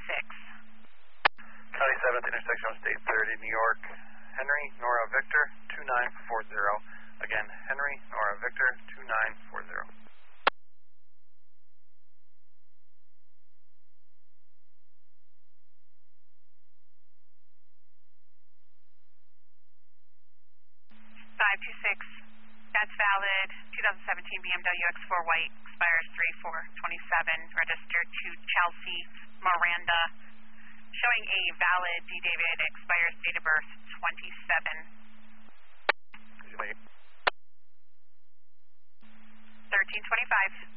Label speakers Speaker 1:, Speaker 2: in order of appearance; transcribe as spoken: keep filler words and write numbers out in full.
Speaker 1: six.
Speaker 2: County seventh, intersection of State thirty, New York. Henry, Nora, Victor, two nine four zero. Again, Henry, Nora, Victor, two nine four zero.
Speaker 1: five two six. That's valid. twenty seventeen B M W X four White, expires three four twenty-seven, registered to Chelsea Miranda. Showing a valid D. David, expires date of birth twenty-seven. thirteen twenty-five.